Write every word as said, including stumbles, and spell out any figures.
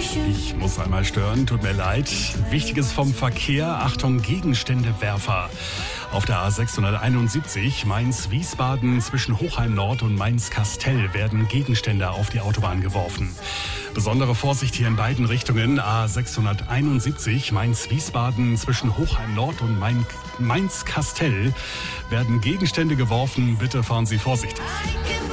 Ich muss einmal stören, tut mir leid. Wichtiges vom Verkehr, Achtung, Gegenständewerfer. Auf der A sechshunderteinundsiebzig Mainz-Wiesbaden zwischen Hochheim Nord und Mainz-Kastell werden Gegenstände auf die Autobahn geworfen. Besondere Vorsicht hier in beiden Richtungen. A sechshunderteinundsiebzig Mainz-Wiesbaden zwischen Hochheim Nord und Mainz-Kastell werden Gegenstände geworfen. Bitte fahren Sie vorsichtig.